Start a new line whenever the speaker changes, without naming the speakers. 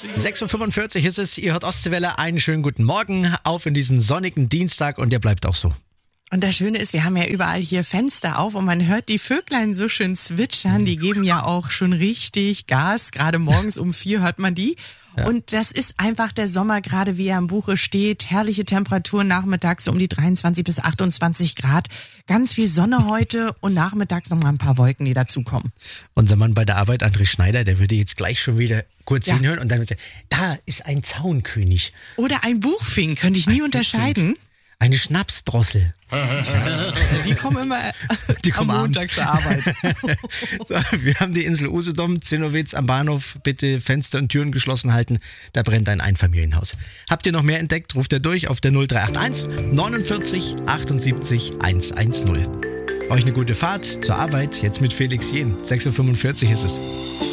6.45 Uhr ist es, ihr hört Ostseewelle, einen schönen guten Morgen auf in diesen sonnigen Dienstag und der bleibt auch so.
Und das Schöne ist, wir haben ja überall hier Fenster auf und man hört die Vöglein so schön zwitschern. Die geben ja auch schon richtig Gas. Gerade morgens um 4 hört man die. Ja. Und das ist einfach der Sommer, gerade wie er im Buche steht. Herrliche Temperaturen nachmittags um die 23 bis 28 Grad. Ganz viel Sonne heute und nachmittags nochmal ein paar Wolken, die dazukommen.
Unser Mann bei der Arbeit, André Schneider, der würde jetzt gleich schon wieder kurz hinhören und dann würde sagen, da ist ein Zaunkönig.
Oder ein Buchfink, könnte ich nie unterscheiden.
Eine Schnapsdrossel.
Die kommen immer am Montag zur Arbeit.
So, wir haben die Insel Usedom, Zinnowitz am Bahnhof. Bitte Fenster und Türen geschlossen halten. Da brennt ein Einfamilienhaus. Habt ihr noch mehr entdeckt? Ruft ihr durch auf der 0381 49 78 110. Euch eine gute Fahrt zur Arbeit. Jetzt mit Felix Jähn. 6.45 Uhr ist es.